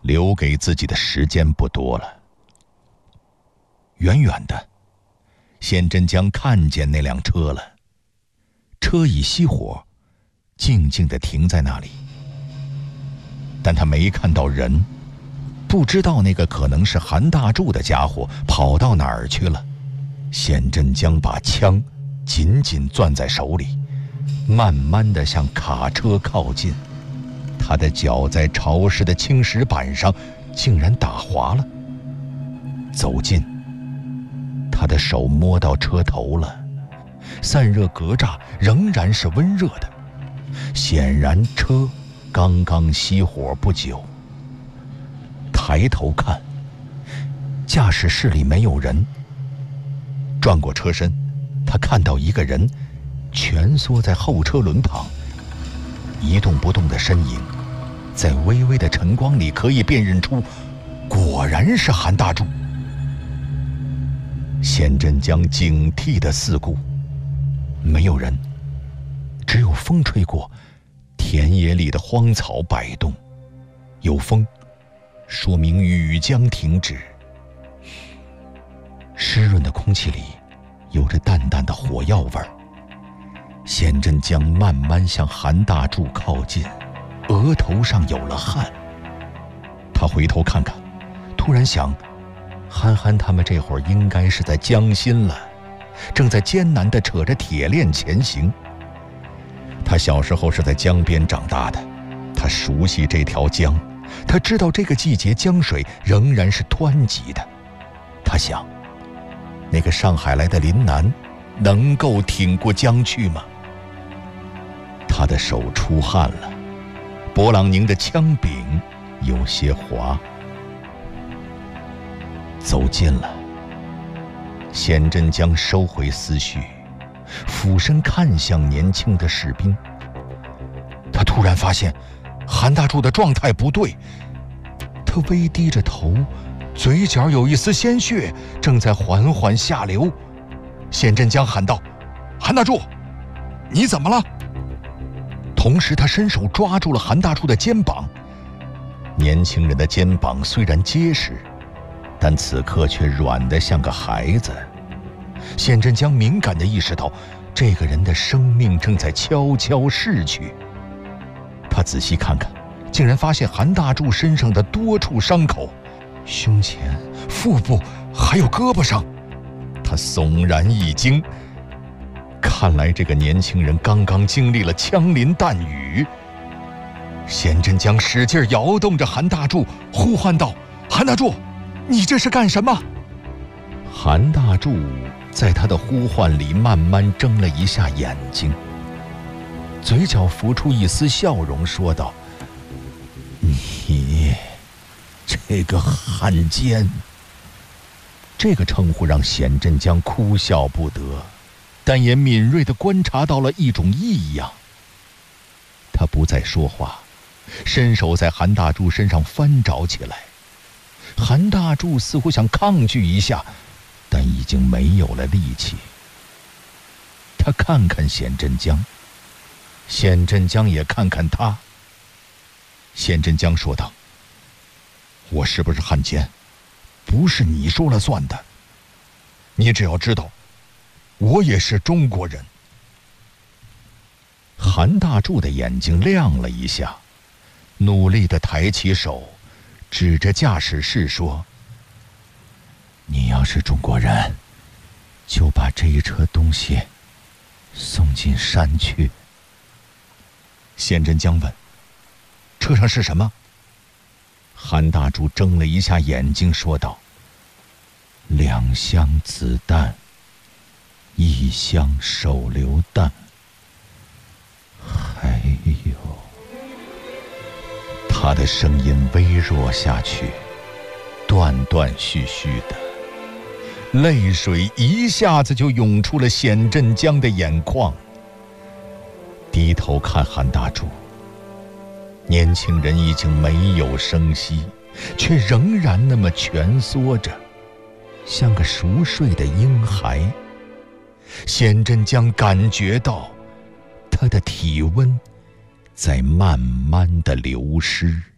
留给自己的时间不多了。远远的，谢振江看见那辆车了，车已熄火，静静地停在那里。但他没看到人，不知道那个可能是韩大柱的家伙跑到哪儿去了。谢振江把枪紧紧攥在手里，慢慢地向卡车靠近。他的脚在潮湿的青石板上竟然打滑了。走近，他的手摸到车头了，散热格栅仍然是温热的，显然车刚刚熄火不久。抬头看，驾驶室里没有人。转过车身，他看到一个人蜷缩在后车轮旁，一动不动的身影在微微的晨光里可以辨认出，果然是韩大柱。谢振江警惕地四顾，没有人，只有风吹过，田野里的荒草摆动。有风，说明雨将停止。湿润的空气里有着淡淡的火药味儿。谢振江慢慢向韩大柱靠近，额头上有了汗。他回头看看，突然想，憨憨他们这会儿应该是在江心了，正在艰难地扯着铁链前行。他小时候是在江边长大的，他熟悉这条江，他知道这个季节江水仍然是湍急的。他想，那个上海来的林南能够挺过江去吗？他的手出汗了，勃朗宁的枪柄有些滑。走近了，谢振江收回思绪，俯身看向年轻的士兵。他突然发现韩大柱的状态不对，他微低着头，嘴角有一丝鲜血正在缓缓下流。谢振江喊道：“韩大柱，你怎么了？”同时他伸手抓住了韩大柱的肩膀。年轻人的肩膀虽然结实，但此刻却软得像个孩子。谢振江敏感地意识到，这个人的生命正在悄悄逝去。他仔细看看，竟然发现韩大柱身上的多处伤口，胸前、腹部还有胳膊上。他悚然一惊，看来这个年轻人刚刚经历了枪林弹雨。谢振江使劲摇动着韩大柱，呼唤道：“韩大柱，你这是干什么？”韩大柱在他的呼唤里慢慢睁了一下眼睛，嘴角浮出一丝笑容，说道：“你这个汉奸。”这个称呼让谢振江哭笑不得，但也敏锐地观察到了一种异样。他不再说话，伸手在韩大柱身上翻找起来。韩大柱似乎想抗拒一下，但已经没有了力气。他看看谢振江，谢振江也看看他。谢振江说道：“我是不是汉奸，不是你说了算的。你只要知道，我也是中国人。”韩大柱的眼睛亮了一下，努力地抬起手，指着驾驶室说：“你要是中国人，就把这一车东西送进山去。”谢振江问：“车上是什么？”韩大柱睁了一下眼睛，说道：“2箱子弹，1箱手榴弹，还有……”他的声音微弱下去，断断续续的，泪水一下子就涌出了谢振江的眼眶。低头看韩大柱，年轻人已经没有声息，却仍然那么蜷缩着，像个熟睡的婴孩。谢振江感觉到他的体温在慢慢的流失。